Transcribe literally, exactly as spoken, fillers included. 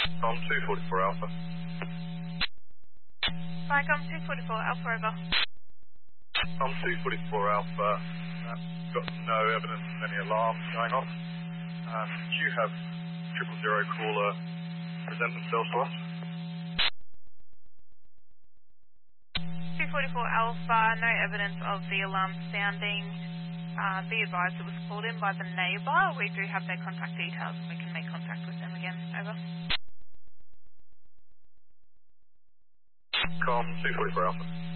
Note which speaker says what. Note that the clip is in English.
Speaker 1: Com two forty-four Alpha.
Speaker 2: Vicom two forty-four Alpha over.
Speaker 1: Com two forty-four Alpha. Uh, got no evidence of any alarms going off. Um, do you have triple zero caller present themselves to us?
Speaker 2: two forty-four Alpha, no evidence of the alarm sounding. Uh, be advised it was called in by the neighbour. We do have their contact details and we can make contact with them again. Over.
Speaker 1: Com two forty-four Alpha.